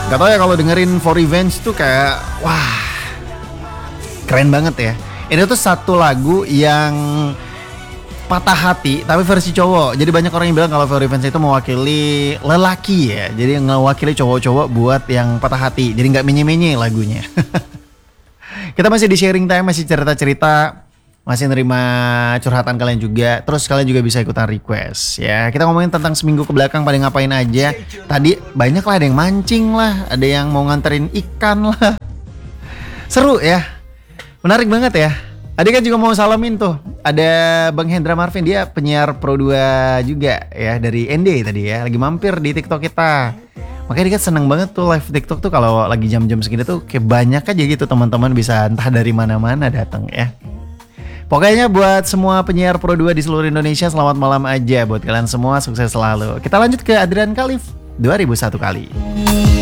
Gak tau ya kalau dengerin For Revenge tuh kayak wah keren banget ya. Ini tuh satu lagu yang patah hati tapi versi cowok. Jadi banyak orang yang bilang kalau For Revenge itu mewakili lelaki ya. Jadi mewakili cowok-cowok buat yang patah hati. Jadi gak menye-menye lagunya. Kita masih di sharing time, masih cerita-cerita, masih nerima curhatan kalian juga. Terus kalian juga bisa ikutan request ya. Kita ngomongin tentang seminggu ke belakang pada ngapain aja. Tadi banyak lah, ada yang mancing lah, ada yang mau nganterin ikan lah. Seru ya, menarik banget ya. Tadi kan juga mau salamin tuh, ada Bang Hendra Marvin, dia penyiar Pro 2 juga ya, dari ND tadi ya, lagi mampir di TikTok kita. Makanya dia kan seneng banget tuh live TikTok tuh kalau lagi jam-jam segini tuh kayak banyak aja gitu teman-teman bisa entah dari mana-mana datang ya. Pokoknya buat semua penyiar Pro 2 di seluruh Indonesia, selamat malam aja buat kalian semua, sukses selalu. Kita lanjut ke Adrian Khalif, 2001 kali.